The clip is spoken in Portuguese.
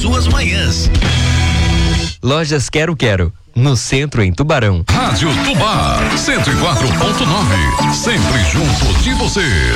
suas manhãs. Lojas Quero Quero, no centro em Tubarão. Rádio Tubá 104.9, sempre junto de você.